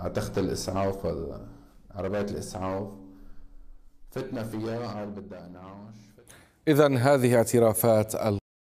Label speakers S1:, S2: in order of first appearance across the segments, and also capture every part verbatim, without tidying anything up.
S1: على تخت الإسعاف، عربيات الإسعاف، فتنا فيها، قال بدها إنعاش.
S2: إذن هذه اعترافات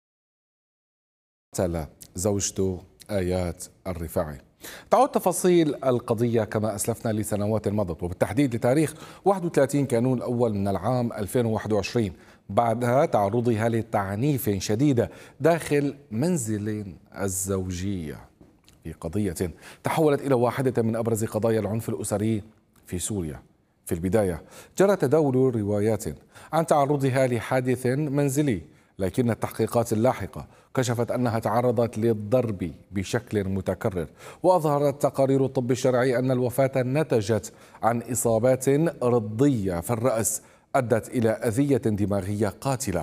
S2: قتل زوجته آيات الرفاعي. تعود تفاصيل القضية كما أسلفنا لسنوات مضت، وبالتحديد لتاريخ واحد وثلاثين كانون الأول من العام ألفين وواحد وعشرين، بعد تعرضها لتعنيف شديدة داخل منزل الزوجية في قضية تحولت إلى واحدة من أبرز قضايا العنف الأسري في سوريا. في البداية جرى تداول روايات عن تعرضها لحادث منزلي، لكن التحقيقات اللاحقة كشفت أنها تعرضت للضرب بشكل متكرر، وأظهرت تقارير الطب الشرعي أن الوفاة نتجت عن إصابات رضية في الرأس أدت إلى أذية دماغية قاتلة.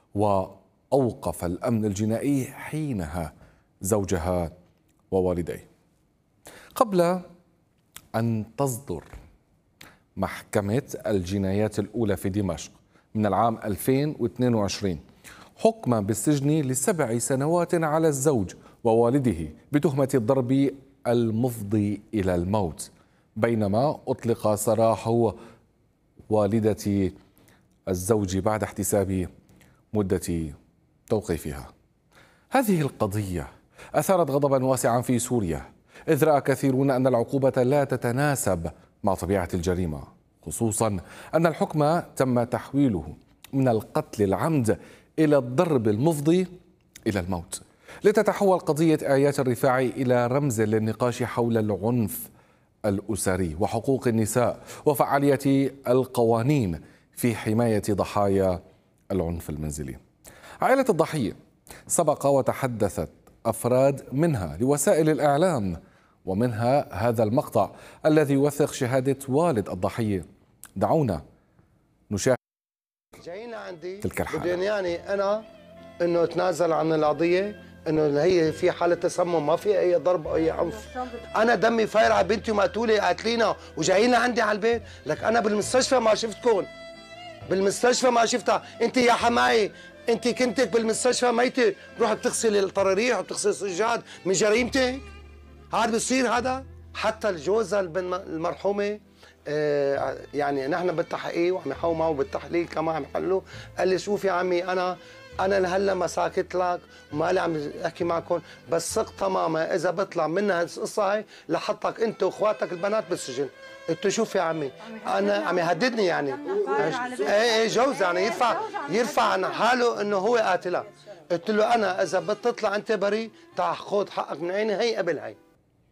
S2: وأوقف الأمن الجنائي حينها زوجها ووالديه. قبل أن تصدر محكمة الجنايات الأولى في دمشق من العام ألفين واثنين وعشرين حكما بالسجن لسبع سنوات على الزوج ووالده بتهمة الضرب المفضي إلى الموت، بينما أطلق سراح والدة الزوج بعد احتساب مدة توقيفها. هذه القضية أثارت غضبا واسعا في سوريا، إذ رأى كثيرون أن العقوبة لا تتناسب مع طبيعة الجريمة، خصوصا أن الحكم تم تحويله من القتل العمد إلى الضرب المفضي إلى الموت، لتتحول قضية آيات الرفاعي إلى رمز للنقاش حول العنف الأسري وحقوق النساء وفعالية القوانين في حماية ضحايا العنف المنزلي. عائلة الضحية سبق وتحدثت أفراد منها لوسائل الإعلام، ومنها هذا المقطع الذي يوثق شهادة والد الضحية. دعونا نشاهد
S3: جايين عندي
S2: تلك الحالة.
S3: بدهم يعني أنا إنه أتنازل عن القضية، إنه هي في حالة تسمم، ما في أي ضرب أو أي عنف. أنا دمي فاير على بنتي ومقتولة قاتلينها وجايين لعندي على البيت، لك أنا بالمستشفى ما شفتكم، بالمستشفى ما شفتها. أنت يا حماية أنت كنتك بالمستشفى ميتة، بروح بتغسلي الطراريح وبتغسلي السجاد من جريمتك. هذا بصير هذا؟ حتى الجوزة المرحومة آه يعني نحن بالتحقيق وعم يحاولوا معه بالتحليل كمان عم يحلوا، قال لي شوف يا عمي انا انا لهلا ما ساكت لك وما لي عم احكي معكم، بس ثق تماما اذا بطلع منها القصه هي لحطك انت واخواتك البنات بالسجن. قلت له شوف يا عمي انا عم يهددني يعني ايه ايه جوز يعني يرفع يرفع عن حاله انه هو قاتلها. قلت له انا اذا بتطلع انت بريء تعال خذ حقك من عيني هي قبل هي.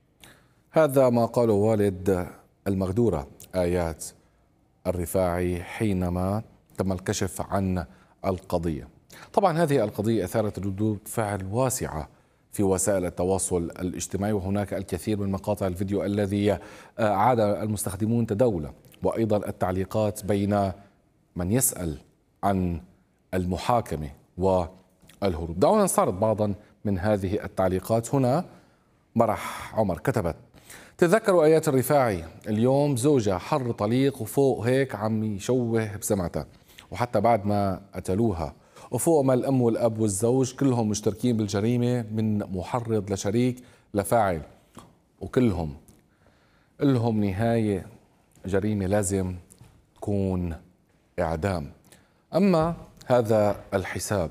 S2: هذا ما قاله والد المغدورة آيات الرفاعي حينما تم الكشف عن القضية. طبعا هذه القضية أثارت ردود فعل واسعة في وسائل التواصل الاجتماعي، وهناك الكثير من مقاطع الفيديو الذي عاد المستخدمون تداوله، وأيضا التعليقات بين من يسأل عن المحاكمة والهروب. دعونا نستعرض بعضا من هذه التعليقات. هنا مرح عمر كتبت: تذكروا آيات الرفاعي اليوم زوجها حر طليق وفوق هيك عم يشوه بسمعتها، وحتى بعد ما قتلوها، وفوق ما الأم والأب والزوج كلهم مشتركين بالجريمة من محرض لشريك لفاعل، وكلهم لهم نهاية جريمة لازم تكون إعدام. أما هذا الحساب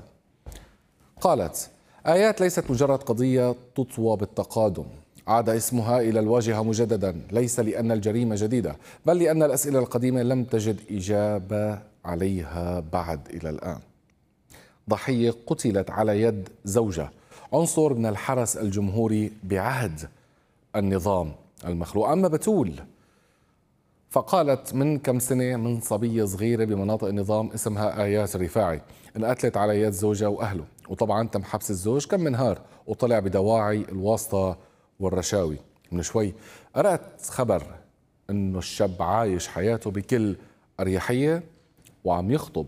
S2: قالت: آيات ليست مجرد قضية تطوى بالتقادم، عاد اسمها إلى الواجهة مجددا، ليس لأن الجريمة جديدة، بل لأن الأسئلة القديمة لم تجد إجابة عليها بعد إلى الآن. ضحية قتلت على يد زوجة، عنصر من الحرس الجمهوري بعهد النظام المخلوق. أما بتول فقالت من كم سنة من صبية صغيرة بمناطق النظام اسمها آيات الرفاعي انقتلت على يد زوجها وأهله، وطبعا تم حبس الزوج كم من نهار وطلع بدواعي الواسطة والرشاوي. من شوي قرأت خبر انه الشاب عايش حياته بكل اريحيه وعم يخطب.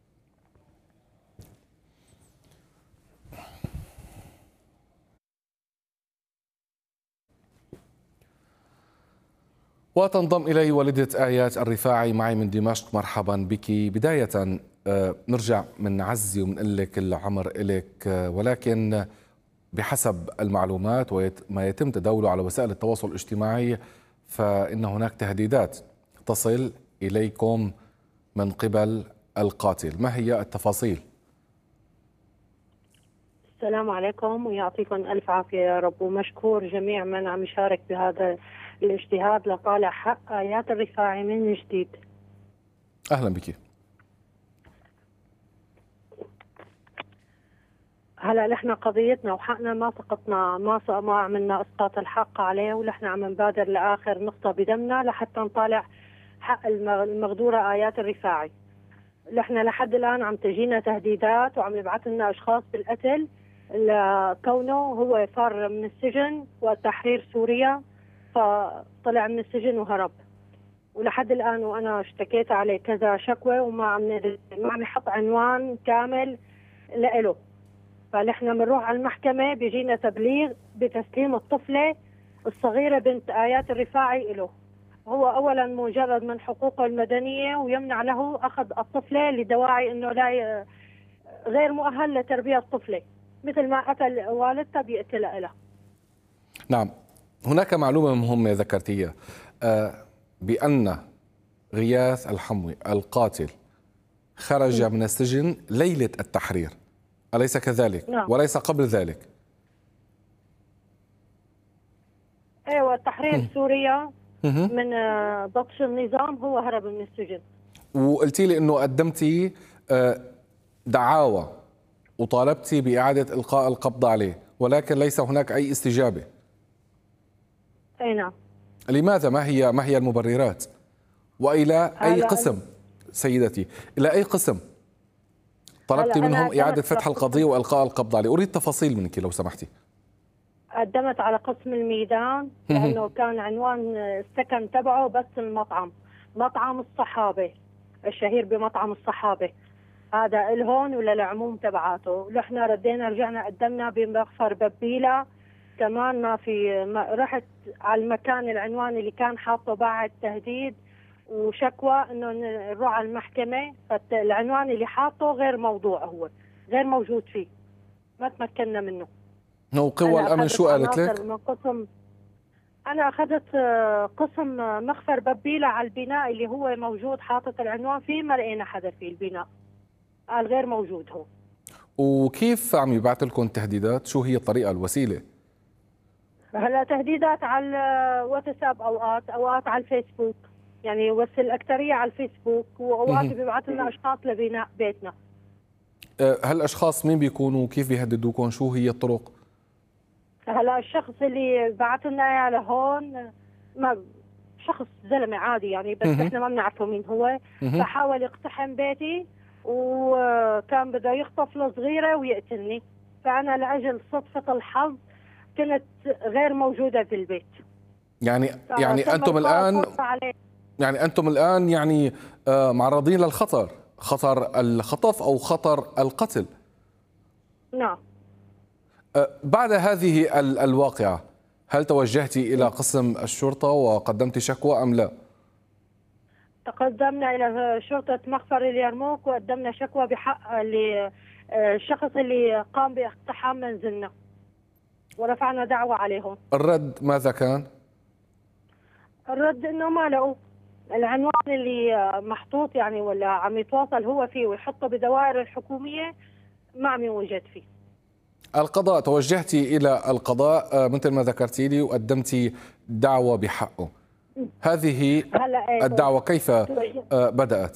S2: وتنضم الي والدة آيات الرفاعي معي من دمشق. مرحبا بك. بداية نرجع منعزي ومنقول لك العمر إلك، ولكن بحسب المعلومات وما يتم تداوله على وسائل التواصل الاجتماعي فإن هناك تهديدات تصل إليكم من قبل القاتل، ما هي التفاصيل؟
S4: السلام عليكم ويعطيكم ألف عافية يا رب، ومشكور جميع من عم يشارك بهذا الاجتهاد لطالع حق آيات الرفاعي من جديد.
S2: أهلا بك.
S4: هلا نحن قضيتنا وحقنا ما سقطنا، ما ما عملنا اسقاط الحق عليه، ونحن عم نبادر لاخر نقطه بدمنا لحتى نطالع حق المغدوره ايات الرفاعي. نحن لحد الان عم تجينا تهديدات وعم يبعث لنا اشخاص بالقتل لكونه هو فار من السجن وقت تحرير سوريا، فطلع من السجن وهرب. ولحد الان وانا اشتكيت عليه كذا شكوى وما عم ما عم يحط عنوان كامل لإله. فنحن بنروح على المحكمة بيجينا تبليغ بتسليم الطفلة الصغيرة بنت آيات الرفاعي له. هو أولا مجرد من حقوقه المدنية ويمنع له أخذ الطفلة لدواعي أنه لا غير مؤهل لتربية الطفلة، مثل ما قتل والدتها بيقتلها له.
S2: نعم، هناك معلومة مهمة ذكرتيها بأن غياث الحموي القاتل خرج من السجن ليلة التحرير، أليس كذلك؟
S4: نعم.
S2: وليس قبل ذلك؟
S4: ايوه، تحرير سوريا من بطش النظام هو هرب من السجن.
S2: وقلتي لي انه قدمتي دعاوى وطالبتي بإعادة إلقاء القبض عليه، ولكن ليس هناك أي استجابة.
S4: اي نعم.
S2: لماذا؟ ما هي ما هي المبررات؟ وإلى أي قسم سيدتي؟ إلى أي قسم طلبت منهم إعادة فتح القضية وإلقاء القبض عليه؟ أريد تفاصيل منك لو سمحتي.
S4: قدمت على قسم الميدان لأنه كان عنوان السكن تبعه بس المطعم، مطعم الصحابة الشهير بمطعم الصحابة، هذا الهون ولا العموم تبعاته. نحن ردينا رجعنا قدمنا بمغفر ببيلة كمان، ما في ما رحت على المكان العنوان اللي كان حاطه بعد تهديد وشكوى انه نروح على المحكمة، فالعنوان اللي حاطه غير موضوع، هو غير موجود فيه، ما تمكنا منه.
S2: هو قوى الأمن شو قالت لك؟
S4: من قسم أنا أخذت قسم مغفر ببيلة على البناء اللي هو موجود حاطط العنوان فيه، ما لقينا حدا في البناء، قال غير موجود هو.
S2: وكيف عم يبعث لكم تهديدات؟ شو هي الطريقة الوسيلة؟
S4: هلا تهديدات على الواتساب، أوقات أوقات على الفيسبوك، يعني بس الأكثرية على الفيسبوك، وأوقات بيبعث لنا أشخاص لبناء بيتنا.
S2: هالأشخاص مين بيكونوا وكيف بيهددوكم؟ شو هي الطرق؟
S4: هلا الشخص اللي بعث لنا اياه لهون ما شخص زلمه عادي يعني، بس احنا ما بنعرفه مين هو، فحاول يقتحم بيتي وكان بده يخطف له صغيره ويقتلني، فانا لاجل صدفه الحظ كنت غير موجوده في البيت.
S2: يعني يعني انتم الان يعني انتم الان يعني معرضين للخطر، خطر الخطف او خطر القتل.
S4: نعم.
S2: بعد هذه الواقعة هل توجهتي إلى قسم الشرطة وقدمت شكوى أم لا؟
S4: تقدمنا إلى شرطة مغفر اليرموك وقدمنا شكوى بحق الشخص اللي قام باقتحام منزلنا ورفعنا دعوة عليهم.
S2: الرد ماذا كان؟
S4: الرد إنه ما لقوا العنوان اللي محطوط يعني ولا عم يتواصل هو فيه ويحطه بدوائر الحكومية ما عم يوجد فيه.
S2: القضاء، توجهتي إلى القضاء مثل ما ذكرتي لي وقدمتي دعوة بحقه، هذه الدعوة كيف بدأت؟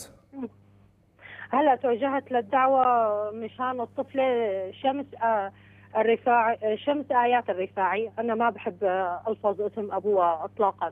S4: هلا توجهت للدعوة مشان الطفلة شمس الرفاعي، شمس آيات الرفاعي، أنا ما بحب ألفظ اسم أبوها إطلاقا،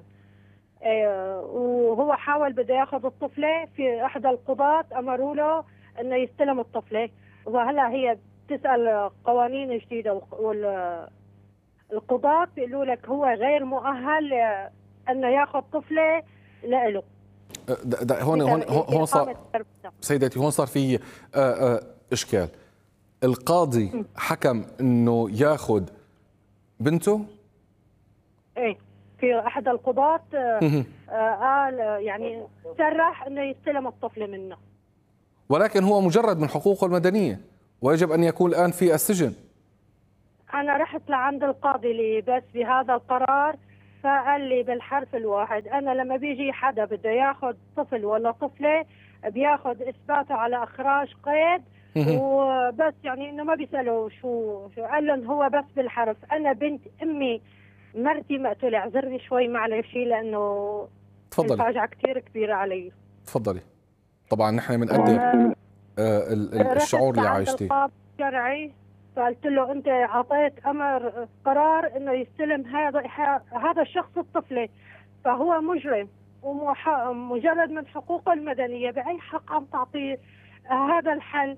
S4: وهو حاول بده ياخذ الطفلة، في إحدى القضاة أمروا له إنه يستلم الطفلة، وهلا هي تسأل قوانين جديدة والقضاة بيقولوا لك هو غير مؤهل أنه ياخذ طفلة لإله.
S2: هون هون هون صار سيدتي، هون صار في إشكال. القاضي حكم إنه ياخذ بنته؟
S4: إيه، في أحد القضاة قال يعني سرح إنه يستلم الطفلة منه،
S2: ولكن هو مجرد من حقوقه المدنية ويجب أن يكون الآن في السجن.
S4: أنا رحت لعند القاضي اللي بس بهذا القرار فقال لي بالحرف الواحد. انا لما بيجي حدا بده ياخذ طفل ولا طفله بياخذ اثباته على اخراج قيد وبس، يعني انه ما بيسالوا شو شو قال لهم هو بس بالحرف. انا بنت امي مرتي مقتوله، اعذرني شوي معلش لانه
S2: تفضلي.
S4: الفاجعه كثير كبيره علي.
S2: تفضلي. طبعا نحن بنقدر آه الشعور اللي عايشتيه.
S4: رحت شرعي فقلت له انت اعطيت امر قرار انه يستلم هذا هذا الشخص الطفله، فهو مجرم ومجرد من حقوقه المدنيه، باي حق عم تعطيه هذا الحل؟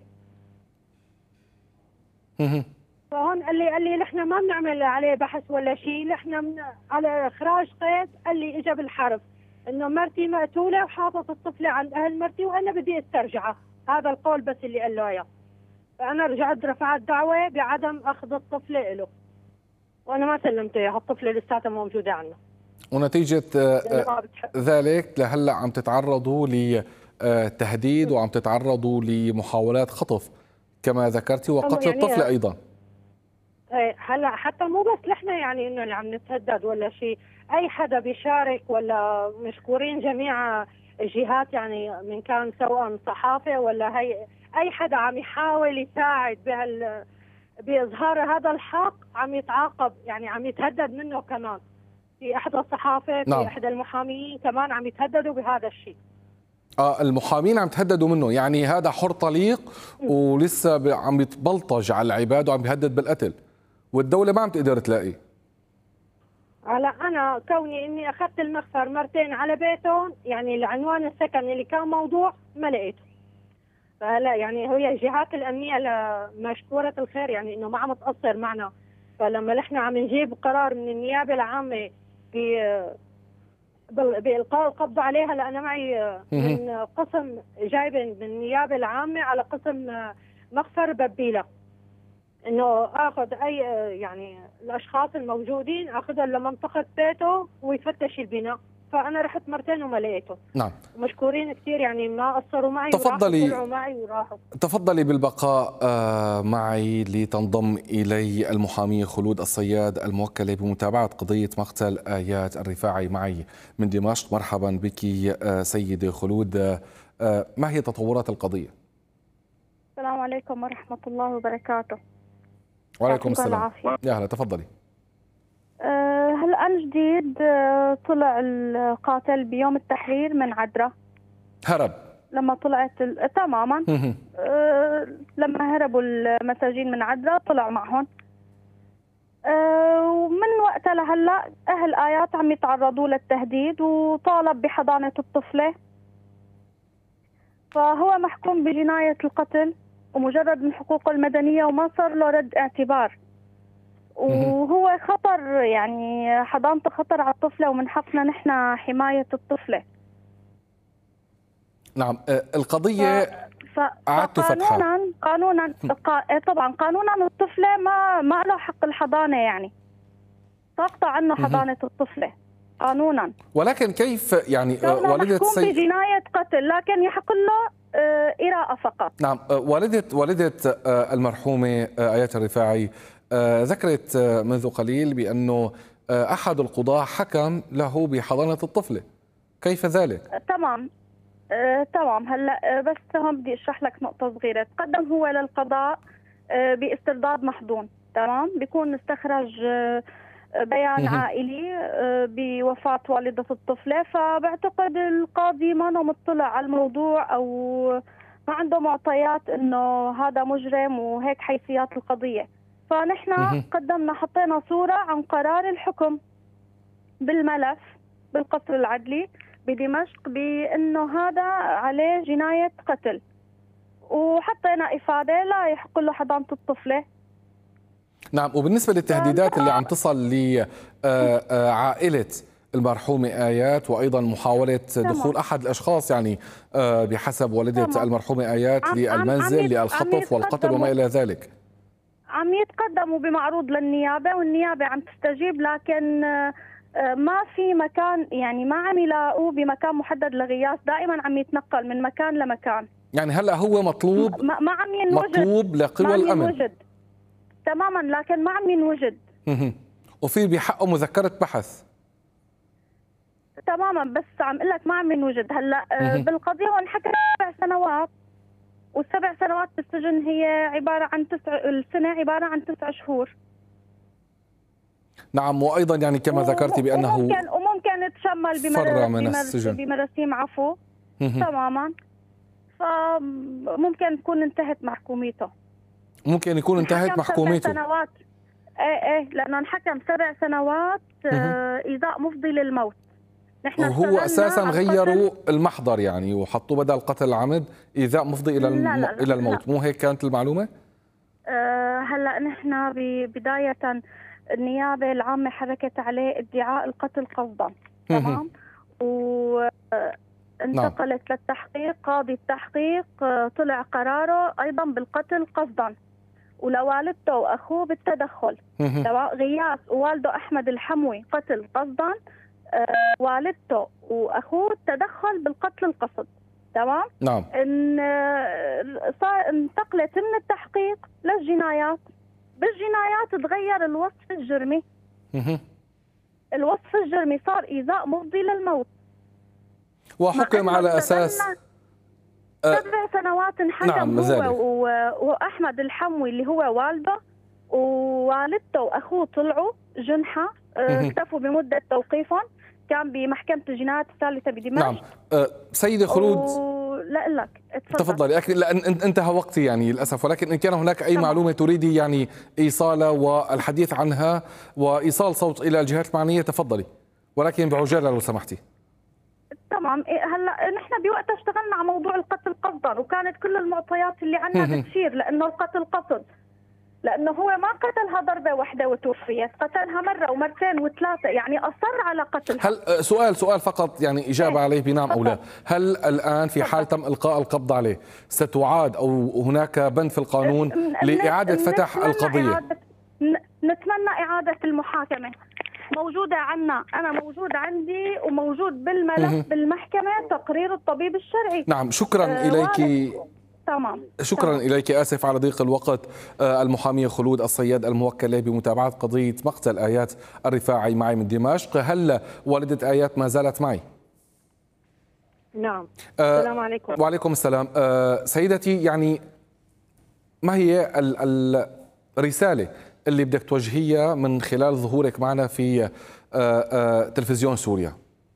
S4: فهون قال لي قال لي نحن ما بنعمل عليه بحث ولا شيء، نحن من على اخراج قيد. قال لي اجى بالحرف انه مرتي مقتوله وحاطط الطفله عند اهل مرتي وانا بدي استرجعها، هذا القول بس اللي قال له اياه. فانا رجعت رفعت دعوه بعدم اخذ الطفله له، وانا ما سلمته اياها، الطفله لساتها موجوده عندنا.
S2: ونتيجه ذلك لهلا عم تتعرضوا لتهديد وعم تتعرضوا لمحاولات خطف كما ذكرتي وقتل
S4: يعني
S2: الطفله ايضا.
S4: هلا حتى مو بس نحن يعني انه اللي عم نتهدد ولا شيء، اي حدا بيشارك ولا مشكورين جميع الجهات، يعني من كان سواء صحافه ولا هي اي حدا عم يحاول يساعد بهال باظهار هذا الحق عم يتعاقب، يعني عم يتهدد منه كمان. في احدى الصحافه في نعم. احدى المحاميين كمان عم يتهددوا بهذا الشيء.
S2: اه المحامين عم يتهددوا منه، يعني هذا حر طليق ولسه عم يتبلطج على العباد وعم يهدد بالقتل، والدوله ما عم تقدر تلاقيه.
S4: هلا انا كوني اني اخذت المخفر مرتين على بيتهم، يعني العنوان السكن اللي كان موضوع ما لقيته. فهلا يعني هي الجهات الامنيه مشكوره الخير يعني انه ما عم تقصر معنا. فلما نحن عم نجيب قرار من النيابه العامه بإلقاء القبض عليها، لأنا معي من قسم جايبه من النيابه العامه على قسم مخفر ببيله، انه اخذ اي يعني الاشخاص الموجودين اخذهم لمنطقه بيته ويفتش البناء. فانا رحت مرتين وما لقيته.
S2: نعم.
S4: مشكورين كثير يعني ما قصروا معي.
S2: تفضلي
S4: وراحوا معي وراحوا.
S2: تفضلي بالبقاء معي لتنضم الي المحاميه خلود الصياد الموكله بمتابعه قضيه مقتل ايات الرفاعي معي من دمشق. مرحبا بك سيده خلود، ما هي تطورات القضيه؟
S5: السلام عليكم ورحمه الله وبركاته.
S2: وعليكم السلام. يا هلا تفضلي.
S5: أه هلا عن جديد أه طلع القاتل بيوم التحرير من عدرا.
S2: هرب
S5: لما طلعت تماما أه لما هربوا المساجين من عدرا طلع معهم. أه ومن وقتها لهلا اهل ايات عم يتعرضوا للتهديد وطالب بحضانه الطفله، فهو محكوم بجنايه القتل ومجرد من حقوقه المدنيه وما صار له رد اعتبار، وهو خطر يعني حضانته خطر على الطفله ومن حقنا نحن حمايه الطفله.
S2: نعم القضيه
S5: ف...
S2: اعدت فتحها
S5: قانونا قانونا طبعا قانونا الطفله ما ما له حق الحضانه، يعني ساقطه عنه حضانه الطفله قانونا.
S2: ولكن كيف يعني والده
S5: السيد بجنايه قتل لكن يحق له إراءة فقط.
S2: نعم والدة والدة المرحومة آيات الرفاعي ذكرت منذ قليل بأنه أحد القضاة حكم له بحضانة الطفلة، كيف ذلك؟
S5: تمام آه، تمام. هلا بس هون بدي اشرح لك نقطة صغيرة. تقدم هو للقضاء آه، باسترداد محضون، تمام، بيكون استخرج آه، بيان عائلي آه، بوفاة والدة الطفلة، فبعتقد القاضي ما مطلع على الموضوع او ما عنده معطيات انه هذا مجرم وهيك حيثيات القضية. فنحن قدمنا حطينا صورة عن قرار الحكم بالملف بالقصر العدلي بدمشق بأنه هذا عليه جناية قتل، وحطينا إفادة لا يحق له حضانة الطفلة.
S2: نعم. وبالنسبة للتهديدات اللي عم تصل لعائلة المرحومة آيات وأيضا محاولة دخول أحد الأشخاص يعني بحسب والدة المرحومة آيات للمنزل للخطف والقتل وما إلى ذلك،
S5: عم يتقدموا بمعروض للنيابة والنيابة عم تستجيب، لكن ما في مكان، يعني ما عم يلاقوه بمكان محدد لغياث، دائما عم يتنقل من مكان لمكان.
S2: يعني هلا هو مطلوب
S5: ما, ما عم ينوجد،
S2: مطلوب لقوى الأمن
S5: ينوجد. تماما، لكن ما عم ينوجد.
S2: وفي بحقه مذكرة بحث.
S5: تماما، بس عم اقول لك ما عم ينوجد هلا. آه، بالقضيه هون حكى سبع سنوات، والسبع سنوات بالسجن هي عباره عن تسع، السنه عباره عن تسع شهور.
S2: نعم، وايضا يعني كما ذكرتي بانه
S5: وممكن وممكن تشمل
S2: فر من السجن
S5: بمراسيم عفو. تماما، فممكن تكون انتهت محكوميته.
S2: ممكن يكون انتهت محكوميته.
S5: سبع سنوات. ايه ايه لانه انحكم سبع سنوات آه ايذاء مفضي للموت. نحن
S2: وهو اساسا غيروا المحضر يعني وحطوا بدل قتل العمد ايذاء مفضي الى الم... لا لا لا الى الموت. لا. مو هيك كانت المعلومه؟
S5: آه هلا نحن بدايه النيابه العامه حركت عليه ادعاء القتل قصدا. تمام. وانتقلت نعم. للتحقيق. قاضي التحقيق طلع قراره ايضا بالقتل قصدا، ولوالدته واخوه بالتدخل. غياث ووالده احمد الحموي قتل قصدا، آه والدته واخوه التدخل بالقتل القصد. تمام.
S2: نعم.
S5: ان صار انتقلت من التحقيق للجنايات. بالجنايات تغير الوصف الجرمي. الوصف الجرمي صار ايذاء مفضي للموت،
S2: وحكم على اساس
S5: سبع سنوات انحكم.
S2: نعم
S5: هو واحمد الحموي اللي هو والده ووالدته واخوه طلعوا جنحه، اكتفوا بمده توقيفهم. كان بمحكمه الجنايات الثالثه بدمشق.
S2: نعم. أه سيده خلود،
S5: و... لا لك
S2: تفضلي. لان انتهى وقتي يعني للاسف، ولكن ان كان هناك اي طبعا. معلومه تريدي يعني ايصالها والحديث عنها وايصال صوت الى الجهات المعنيه تفضلي، ولكن بعجاله لو سمحتي.
S5: تمام. هلا نحن بوقتها اشتغلنا على موضوع القتل قصدا، وكانت كل المعطيات اللي عندنا بتشير لانه القتل قصد، لانه هو ما قتلها ضربه واحده وتوفيت، قتلها مره ومرتين وثلاثه، يعني اصر على قتلها.
S2: هل سؤال سؤال فقط يعني اجابه عليه بنعم او لا، هل الان في حال تم القاء القبض عليه ستعاد او هناك بند في القانون لاعاده فتح القضيه؟
S5: إعادة نتمنى اعاده المحاكمه. موجوده عنا، انا موجود عندي وموجود بالملف بالمحكمه تقرير الطبيب الشرعي.
S2: نعم. شكرا أه اليك.
S5: تمام.
S2: شكرا تمام. إليك. آسف على ضيق الوقت. المحامية خلود الصياد الموكلة بمتابعة قضية مقتل آيات الرفاعي معي من دمشق. هل والدة آيات ما زالت معي؟
S4: نعم. السلام عليكم.
S2: وعليكم السلام. سيدتي، يعني ما هي الرسالة اللي بدك توجهيها من خلال ظهورك معنا في تلفزيون سوريا؟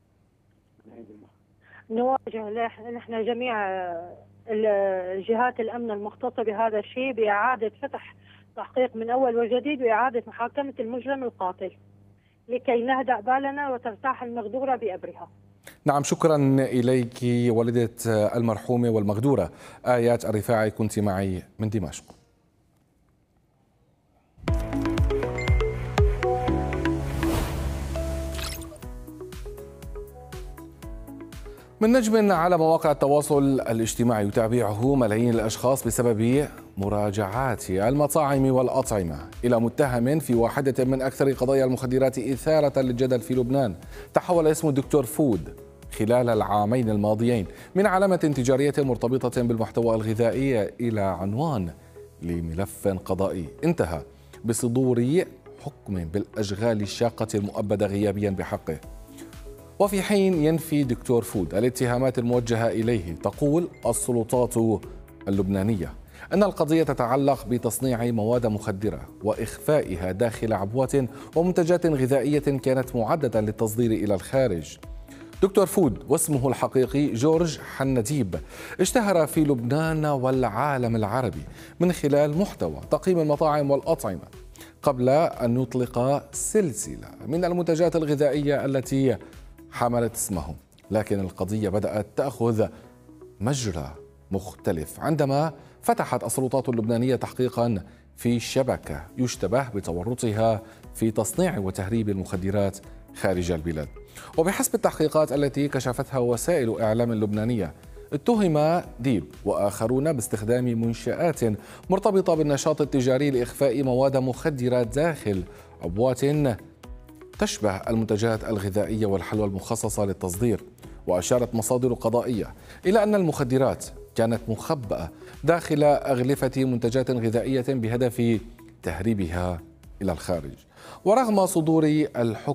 S4: نواجه نحن جميع الجهات الأمن المختصة بهذا الشيء بإعادة فتح تحقيق من أول وجديد وإعادة محاكمة المجرم القاتل لكي نهدأ بالنا وترتاح المغدورة بأبرها.
S2: نعم. شكرا إليك والدة المرحومة والمغدورة آيات الرفاعي، كنت معي من دمشق. من نجم على مواقع التواصل الاجتماعي يتابعه ملايين الأشخاص بسبب مراجعات المطاعم والأطعمة إلى متهم في واحدة من أكثر قضايا المخدرات إثارة للجدل في لبنان. تحول اسم الدكتور فود خلال العامين الماضيين من علامة تجارية مرتبطة بالمحتوى الغذائي إلى عنوان لملف قضائي انتهى بصدور حكم بالأشغال الشاقة المؤبدة غيابيا بحقه. وفي حين ينفي دكتور فود الاتهامات الموجهة إليه، تقول السلطات اللبنانية أن القضية تتعلق بتصنيع مواد مخدرة وإخفائها داخل عبوات ومنتجات غذائية كانت معدة للتصدير إلى الخارج. دكتور فود واسمه الحقيقي جورج حنديب اشتهر في لبنان والعالم العربي من خلال محتوى تقييم المطاعم والأطعمة قبل أن يطلق سلسلة من المنتجات الغذائية التي حملت اسمه. لكن القضية بدأت تأخذ مجرى مختلف عندما فتحت السلطات اللبنانية تحقيقا في شبكة يشتبه بتورطها في تصنيع وتهريب المخدرات خارج البلاد. وبحسب التحقيقات التي كشفتها وسائل إعلام لبنانية، اتهم ديب وآخرون باستخدام منشآت مرتبطة بالنشاط التجاري لإخفاء مواد مخدرة داخل عبوات تشبه المنتجات الغذائية والحلوى المخصصة للتصدير. وأشارت مصادر قضائية إلى أن المخدرات كانت مخبأة داخل أغلفة منتجات غذائية بهدف تهريبها إلى الخارج. ورغم صدور الحكم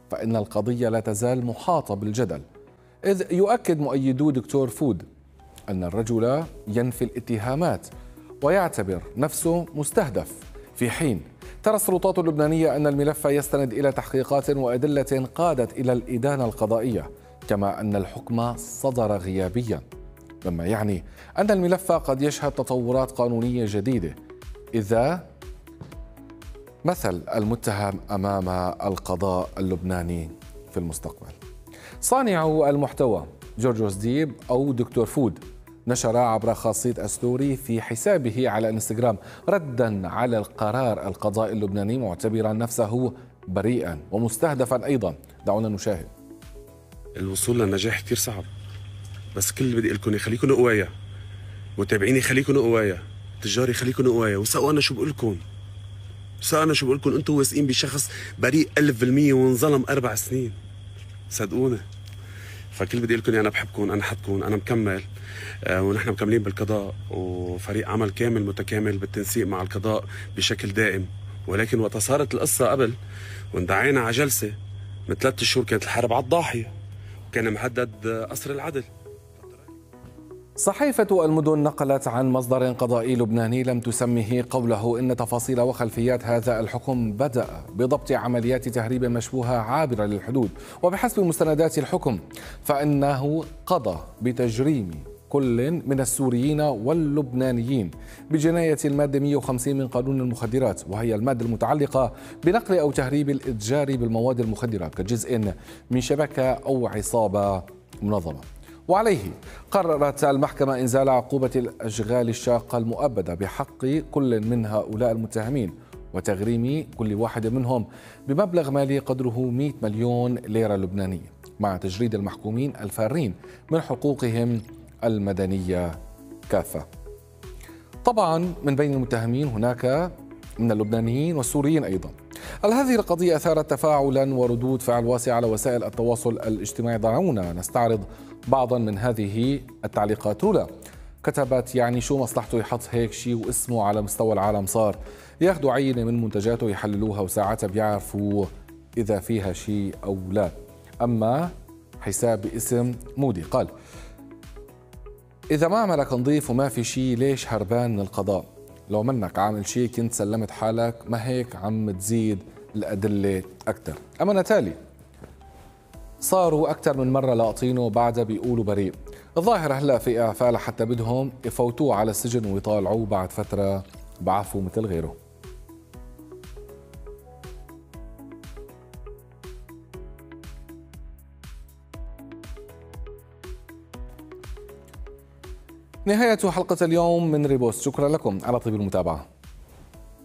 S2: فإن القضية لا تزال محاطة بالجدل، إذ يؤكد مؤيدو دكتور فود أن الرجل ينفي الاتهامات ويعتبر نفسه مستهدف، في حين ترى السلطات اللبنانية أن الملف يستند إلى تحقيقات وأدلة قادت إلى الإدانة القضائية، كما أن الحكم صدر غيابيا، مما يعني أن الملف قد يشهد تطورات قانونية جديدة إذا مثل المتهم أمام القضاء اللبناني في المستقبل. صانع المحتوى جورجوس ديب أو دكتور فود نشر عبر خاصية ستوري في حسابه على انستغرام ردا على القرار القضائي اللبناني، معتبرا نفسه بريئا ومستهدفا أيضا. دعونا نشاهد.
S6: الوصول للنجاح كتير صعب، بس كل اللي بدي لكم يخليكم قوايا، متابعيني خليكم قوايا، تجاري خليكم قوايا، وسأوا أنا شو بقول لكم، سأوا أنا شو بقول لكم، أنتم واثقين بشخص بريء ألف بالمية وانظلم أربع سنين، صدقوني. فكل بدي لكم أنا بحبكم، أنا حدكم، أنا مكمل، آه ونحن مكملين بالقضاء، وفريق عمل كامل متكامل بالتنسيق مع القضاء بشكل دائم. ولكن وقت صارت القصة قبل واندعينا على جلسة من ثلاث شهور كانت الحرب على الضاحية وكان محدد قصر العدل.
S2: صحيفة المدن نقلت عن مصدر قضائي لبناني لم تسمه قوله إن تفاصيل وخلفيات هذا الحكم بدأ بضبط عمليات تهريب مشبوهة عابرة للحدود، وبحسب مستندات الحكم فإنه قضى بتجريم كل من السوريين واللبنانيين بجناية المادة مئة وخمسين من قانون المخدرات، وهي المادة المتعلقة بنقل أو تهريب الإتجار بالمواد المخدرة كجزء من شبكة أو عصابة منظمة. وعليه قررت المحكمة إنزال عقوبة الأشغال الشاقة المؤبدة بحق كل من هؤلاء المتهمين، وتغريم كل واحد منهم بمبلغ مالي قدره مئة مليون ليرة لبنانية، مع تجريد المحكومين الفارين من حقوقهم المدنية كافة. طبعا من بين المتهمين هناك من اللبنانيين والسوريين أيضا. هذه القضية أثارت تفاعلا وردود فعل واسعة على وسائل التواصل الاجتماعي. دعونا نستعرض بعضا من هذه التعليقات. رولا كتبت يعني شو مصلحته يحط هيك شيء واسمه على مستوى العالم، صار ياخذوا عينة من منتجاته يحللوها وساعتها بيعرفوا إذا فيها شيء أو لا. أما حساب باسم مودي قال إذا ما عملك نظيف وما في شيء ليش هربان من القضاء؟ لو منك عامل شيء كنت سلمت حالك، ما هيك عم تزيد الأدلة أكثر. أما نتالي صاروا أكثر من مرة لاقطينه وبعدها بيقولوا بريء. الظاهر هلا في إعفاء لحتى بدهم يفوتوه على السجن ويطالعوه بعد فترة بعفو مثل غيره. نهاية حلقة اليوم من ريبوست، شكرا لكم على طيب المتابعة.